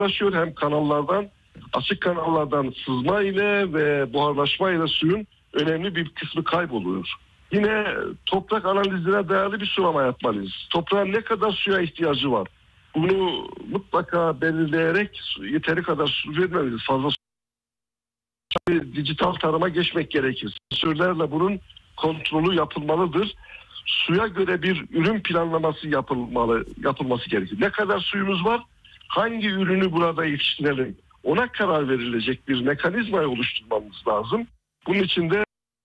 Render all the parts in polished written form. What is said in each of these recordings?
ulaşıyor, hem kanallardan, açık kanallardan sızma ile ve buharlaşma ile suyun önemli bir kısmı kayboluyor. Yine toprak analizine dayalı bir sulama yapmalıyız. Toprağın ne kadar suya ihtiyacı var? Bunu mutlaka belirleyerek yeteri kadar su vermeliyiz. Fazla dijital tarıma geçmek gerekir. Sensörlerle bunun kontrolü yapılmalıdır. Suya göre bir ürün planlaması yapılması gerekir. Ne kadar suyumuz var? Hangi ürünü burada yetiştirelim? Ona karar verilecek bir mekanizmayı oluşturmamız lazım. Bunun için de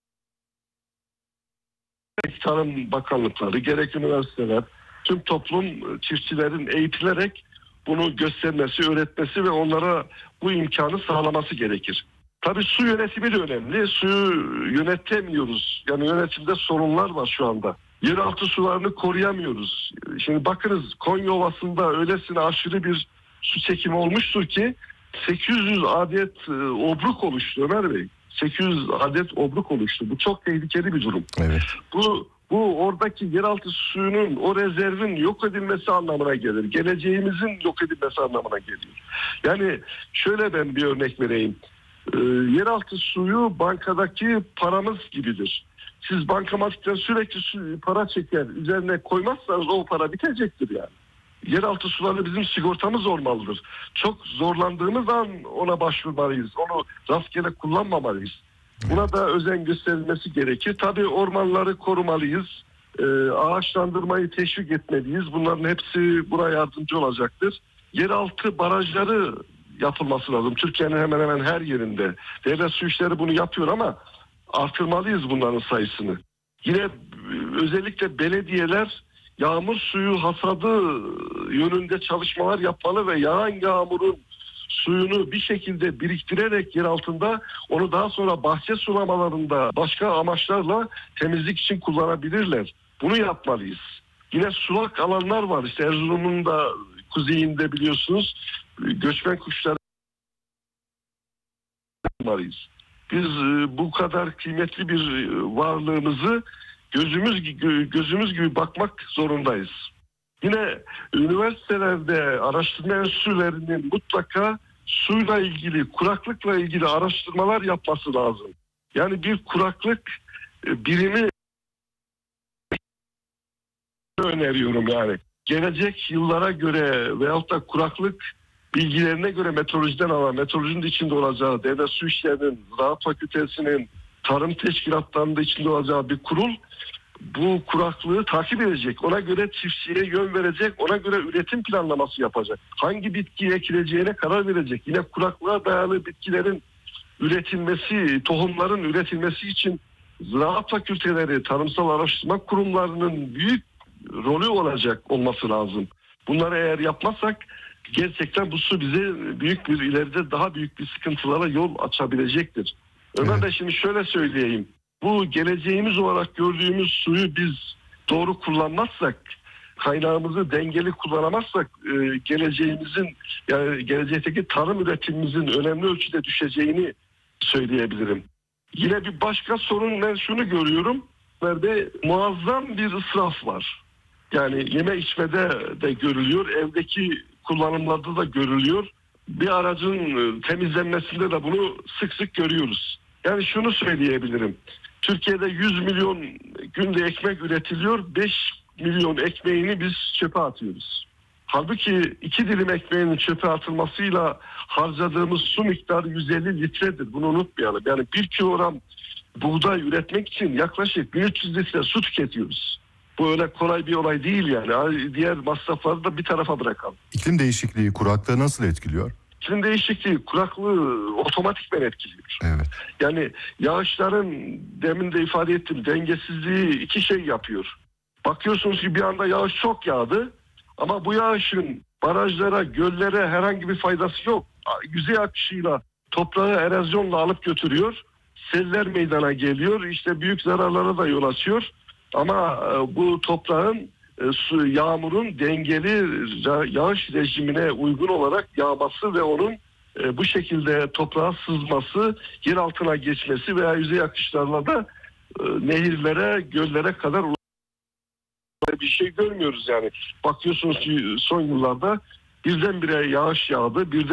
gerek Tarım Bakanlıkları, gerek üniversiteler, tüm toplum, çiftçilerin eğitilerek bunu göstermesi, öğretmesi ve onlara bu imkanı sağlaması gerekir. Tabii su yönetimi de önemli. Suyu yönetemiyoruz. Yani yönetimde sorunlar var şu anda. Yeraltı sularını koruyamıyoruz. Şimdi bakınız, Konya Ovası'nda öylesine aşırı bir su çekimi olmuştur ki 800 adet obruk oluştu Ömer Bey. 800 adet obruk oluştu. Bu çok tehlikeli bir durum. Evet. Bu oradaki yeraltı suyunun, o rezervin yok edilmesi anlamına gelir. Geleceğimizin yok edilmesi anlamına geliyor. Yani şöyle ben bir örnek vereyim. Yeraltı suyu bankadaki paramız gibidir. Siz bankamatikten sürekli para çeker, üzerine koymazsanız o para bitecektir yani. Yeraltı suları bizim sigortamız olmalıdır. Çok zorlandığımız an ona başvurmalıyız. Onu rastgele kullanmamalıyız. Buna da özen gösterilmesi gerekir. Tabii ormanları korumalıyız. Ağaçlandırmayı teşvik etmeliyiz. Bunların hepsi buna yardımcı olacaktır. Yeraltı barajları yapılması lazım. Türkiye'nin hemen hemen her yerinde. Devlet Su İşleri bunu yapıyor ama artırmalıyız bunların sayısını. Yine özellikle belediyeler yağmur suyu hasadı yönünde çalışmalar yapmalı ve yağan yağmurun suyunu bir şekilde biriktirerek yer altında onu daha sonra bahçe sulamalarında başka amaçlarla temizlik için kullanabilirler. Bunu yapmalıyız. Yine sulak alanlar var. İşte Erzurum'un da kuzeyinde biliyorsunuz göçmen kuşları yapmalıyız. Biz bu kadar kıymetli bir varlığımızı gözümüz gibi bakmak zorundayız. Yine üniversitelerde araştırma enstitülerinin mutlaka suyla ilgili, kuraklıkla ilgili araştırmalar yapması lazım. Yani bir kuraklık birimi öneriyorum yani. Gelecek yıllara göre veyahut da kuraklık bilgilerine göre meteorolojiden alan, meteorolojinin de içinde olacağı, Devlet Su İşleri'nin, Ziraat Fakültesi'nin, tarım teşkilatlarının da içinde olacağı bir kurul bu kuraklığı takip edecek. Ona göre çiftçiye yön verecek. Ona göre üretim planlaması yapacak. Hangi bitkiyi ekileceğine karar verecek. Yine kuraklığa dayalı bitkilerin üretilmesi, tohumların üretilmesi için ziraat fakülteleri, tarımsal araştırma kurumlarının büyük rolü olması lazım. Bunları eğer yapmazsak gerçekten bu su bize büyük bir ileride daha büyük bir sıkıntılara yol açabilecektir. Ömer Bey, şimdi şöyle söyleyeyim. Bu geleceğimiz olarak gördüğümüz suyu biz doğru kullanmazsak, kaynağımızı dengeli kullanamazsak geleceğimizin, yani gelecekteki tarım üretimimizin önemli ölçüde düşeceğini söyleyebilirim. Yine bir başka sorun, ben şunu görüyorum. Ve muazzam bir israf var. Yani yeme içmede de görülüyor, evdeki kullanımlarda da görülüyor. Bir aracın temizlenmesinde de bunu sık sık görüyoruz. Yani şunu söyleyebilirim. Türkiye'de 100 milyon günde ekmek üretiliyor. 5 milyon ekmeğini biz çöpe atıyoruz. Halbuki 2 dilim ekmeğinin çöpe atılmasıyla harcadığımız su miktarı 150 litredir. Bunu unutmayalım. Yani 1 kilogram buğday üretmek için yaklaşık 1300 litre su tüketiyoruz. Bu öyle kolay bir olay değil yani. Diğer masrafları da bir tarafa bırakalım. İklim değişikliği kuraklığı nasıl etkiliyor? İklim değişikliği kuraklığı otomatikmen etkiliyor. Evet. Yani yağışların, demin de ifade ettim, dengesizliği iki şey yapıyor. Bakıyorsunuz ki bir anda yağış çok yağdı ama bu yağışın barajlara, göllere herhangi bir faydası yok. Yüzey akışıyla toprağı erozyonla alıp götürüyor. Seller meydana geliyor. İşte büyük zararlara da yol açıyor. Ama bu toprağın yağmurun dengeli yağış rejimine uygun olarak yağması ve onun bu şekilde toprağa sızması, yer altına geçmesi veya yüzey akışlarla da nehirlere, göllere kadar bir şey görmüyoruz yani. Bakıyorsunuz ki son yıllarda birdenbire yağış yağdı, birden